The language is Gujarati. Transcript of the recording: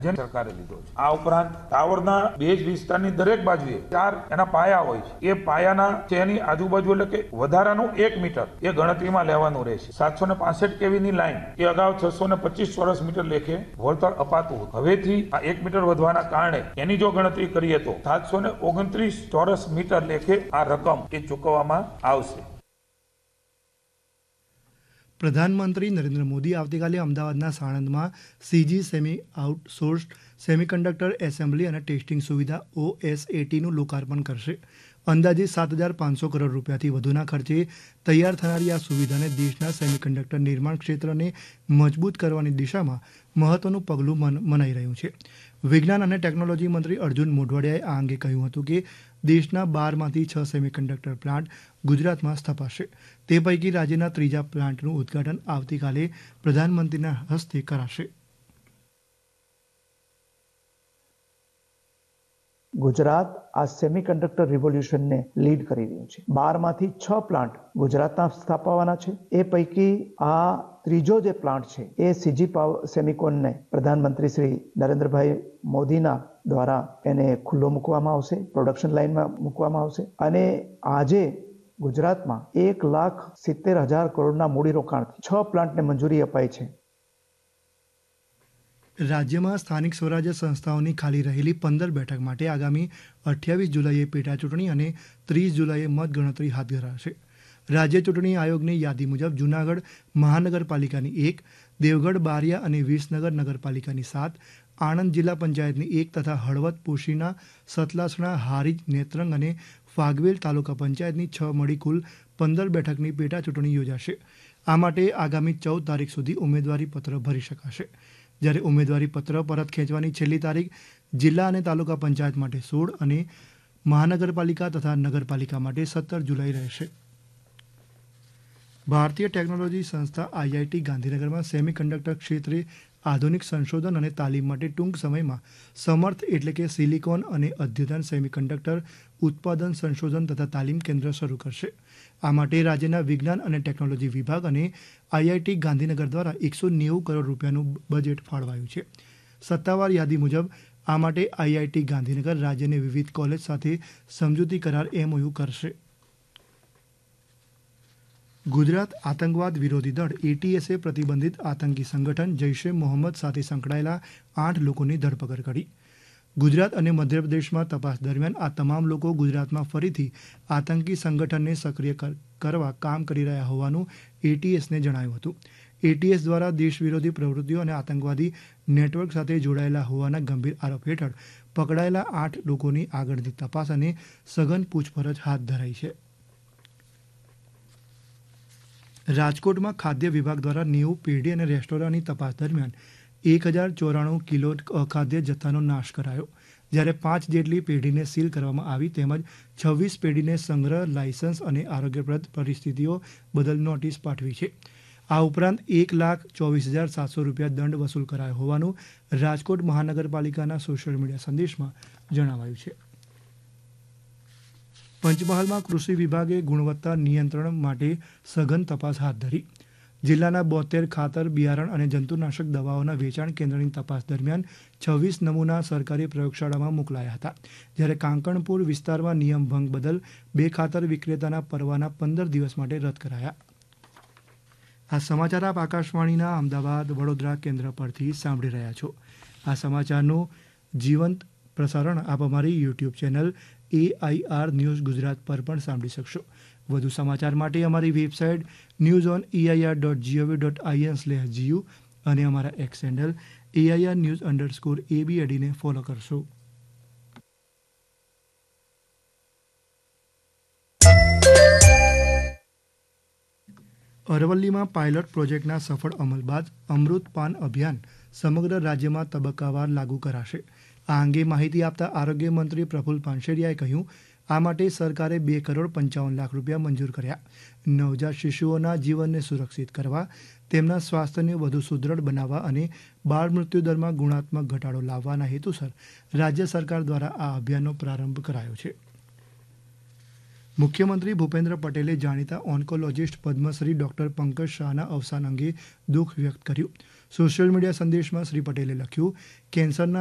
જેને સરકારે લીધો છે। આ ઉપરાંત ટાવરના બેઝ વિસ્તારની દરેક બાજુએ 4 એના પાયા હોય છે। એ પાયાના તેની આજુબાજુ એટલે કે વધારાનું 1 મીટર એ ગણતરીમાં લેવાનું રહેશે। 765 કેવીની લાઈન એ અગાઉ 625 ચોરસ મીટર લેખે વળતર અપાતું હતું। હવેથી આ 1 મીટર વધવાના કારણે એની જો ગણતરી કરીએ તો 729 ચોરસ મીટર લેખે આ રકમ એ ચૂકવવામાં આવશે। પ્રધાનમંત્રી નરેન્દ્ર મોદી આવતીકાલે અમદાવાદના સાણંદમાં CG semi outsourced semiconductor assembly અને ટેસ્ટિંગ સુવિધા OSATનું લોકાર્પણ કરશે। અંદાજે 7,500 કરોડ રૂપિયાથી વધુના ખર્ચે તૈયાર થનારી આ સુવિધાને દેશના સેમિકન્ડક્ટર નિર્માણ ક્ષેત્રને મજબૂત કરવાની દિશામાં મહત્વનું પગલું મનાઈ રહ્યું છે। વિજ્ઞાન અને ટેકનોલોજી મંત્રી અર્જુન મોઢવાડિયાએ આ અંગે કહ્યું હતું કે દેશના 12માંથી 6 સેમિકન્ડક્ટર પ્લાન્ટ ગુજરાતમાં સ્થપાશે। તે પૈકી રાજ્યના ત્રીજા પ્લાન્ટનું ઉદ્ઘાટન આવતીકાલે પ્રધાનમંત્રીના હસ્તે કરાશે। ગુજરાત આ સેમિકન્ડક્ટર રિવોલ્યુશનને લીડ કરી રહ્યું છે। 12માંથી 6 પ્લાન્ટ ગુજરાતના સ્થાપવાના છે। એ પૈકી આ ત્રીજો જે પ્લાન્ટ છે એ સીજી સેમિકોનને પ્રધાનમંત્રી શ્રી નરેન્દ્રભાઈ મોદીના દ્વારા એને ખુલ્લો મૂકવામાં આવશે, પ્રોડક્શન લાઇનમાં મૂકવામાં આવશે અને આજે ગુજરાતમાં 1,70,000 કરોડના મૂડીરોકાણથી 6 પ્લાન્ટને મંજૂરી અપાઈ છે। રાજ્યમાં સ્થાનિક સ્વરાજ્ય સંસ્થાઓની ખાલી રહેલી 15 બેઠક માટે આગામી 28 જુલાઈએ પેટા ચૂંટણી અને 30 જુલાઈએ મતગણતરી હાથ ધરાશે। રાજ્ય ચૂંટણી આયોગની યાદી મુજબ જૂનાગઢ મહાનગરપાલિકાની 1, દેવગઢ બારિયા અને વિસનગર નગરપાલિકાની 7, આણંદ જિલ્લા પંચાયતની 1 તથા હળવદ પોશીના સતલાસણા હારીજ નેત્રંગ અને ફાગવેલ તાલુકા પંચાયતની 6 મળી કુલ 15 બેઠકની પેટા ચૂંટણી યોજાશે। આ માટે આગામી 14 તારીખ સુધી ઉમેદવારી પત્ર ભરી શકાશે। જ્યારે ઉમેદવારી પત્ર પરત ખેંચવાની છેલ્લી તારીખ જિલ્લા અને તાલુકા પંચાયત માટે 16 અને મહાનગરપાલિકા તથા નગરપાલિકા માટે 17 જુલાઈ રહેશે। ભારતીય ટેકનોલોજી સંસ્થા IIT ગાંધીનગરમાં સેમિકન્ડક્ટર ક્ષેત્રે આધુનિક સંશોધન અને તાલીમ માટે ટૂંક સમયમાં સમર્થ એટલે કે સિલિકોન અને અદ્યતન સેમિકન્ડક્ટર ઉત્પાદન સંશોધન તથા તાલીમ કેન્દ્ર શરૂ કરશે। આ માટે રાજ્યના વિજ્ઞાન અને ટેકનોલોજી વિભાગ અને IIT ગાંધીનગર દ્વારા 190 કરોડ રૂપિયાનું બજેટ ફાળવાયું છે। સત્તાવાર યાદી મુજબ આ માટે IIT ગાંધીનગર રાજ્યની વિવિધ કોલેજ સાથે સમજૂતી કરાર MOU કરશે। ગુજરાત આતંકવાદ વિરોધી દળ ATSએ પ્રતિબંધિત આતંકી સંગઠન જૈશ એ મોહમ્મદ સાથે સંકળાયેલા 8 લોકોની ધરપકડ કરી। ગુજરાત અને મધ્યપ્રદેશમાં તપાસ દરમિયાન આ તમામ લોકો ગુજરાતમાં ફરીથી આતંકી સંગઠનને સક્રિય કરવા કામ કરી રહ્યા હોવાનું ATSને જણાવ્યું હતું। ATS દ્વારા દેશ વિરોધી પ્રવૃત્તિઓ અને આતંકવાદી નેટવર્ક સાથે જોડાયેલા હોવાના ગંભીર આરોપ હેઠળ પકડાયેલા 8 લોકોની આગળની તપાસ અને સઘન પૂછપરછ હાથ ધરાઈ છે। રાજકોટમાં ખાદ્ય વિભાગ દ્વારા 90 પેઢી અને રેસ્ટોરાંની તપાસ દરમિયાન 1094 કિલો અખાદ્ય જથ્થાનો નાશ કરાયો। જ્યારે 5 જેટલી પેઢીને સીલ કરવામાં આવી તેમજ 26 પેઢીને સંગ્રહ લાયસન્સ અને આરોગ્યપ્રદ પરિસ્થિતિઓ બદલ નોટિસ પાઠવી છે। આ ઉપરાંત 1,24,700 રૂપિયા દંડ વસૂલ કરાયો હોવાનું રાજકોટ મહાનગરપાલિકાના સોશિયલ મીડિયા સંદેશમાં જણાવાયું છે। પંચમહાલમાં કૃષિ વિભાગે ગુણવત્તા નિયંત્રણ માટે સઘન તપાસ હાથ ધરી। જિલ્લાના 72 ખાતર બિયારણ અને જંતુનાશક દવાઓના વેચાણ કેન્દ્રની તપાસ દરમિયાન 26 નમૂના સરકારી પ્રયોગશાળામાં મોકલાયા હતા। જ્યારે કાંકણપુર વિસ્તારમાં નિયમ ભંગ બદલ 2 ખાતર વિક્રેતાના પરવાના 15 દિવસ માટે રદ કરાયા। આ સમાચાર આપ આકાશવાણીના અમદાવાદ વડોદરા કેન્દ્ર પરથી સાંભળી રહ્યા છો। આ સમાચારનું જીવંત પ્રસારણ આપ અમારી YouTube channel AIR news Gujarat પર પણ સાંભળી શકશો। વધુ સમાચાર માટે અમારી વેબસાઇટ newsoneir.gov.in/gu અને અમારા એક્સ હેન્ડલ AIR_news_ABAD ને ફોલો કરશો। અરવલ્લીમાં પાયલોટ પ્રોજેક્ટના સફળ અમલ બાદ અમૃત પાન અભિયાન સમગ્ર રાજ્યમાં તબક્કાવાર લાગુ કરાશે। આ અંગે માહિતી આપતા આરોગ્ય મંત્રી પ્રફુલ પાનસેરિયાએ કહ્યું, આ માટે સરકારે 2,55 લાખ રૂપિયા મંજૂર કર્યા। નવજાત શિશુઓના જીવનને સુરક્ષિત કરવા, તેમના સ્વાસ્થ્યને વધુ સુદૃઢ બનાવવા અને બાળ મૃત્યુદરમાં ગુણાત્મક ઘટાડો લાવવાના હેતુસર રાજ્ય સરકાર દ્વારા આ અભિયાનનો પ્રારંભ કરાયો છે। મુખ્યમંત્રી ભૂપેન્દ્ર પટેલે જાણીતા ઓન્કોલોજિસ્ટ પદ્મશ્રી ડૉક્ટર પંકજ શાહના અવસાન અંગે દુઃખ વ્યક્ત કર્યું। સોશિયલ મીડિયા સંદેશમાં શ્રી પટેલે લખ્યું, કેન્સરના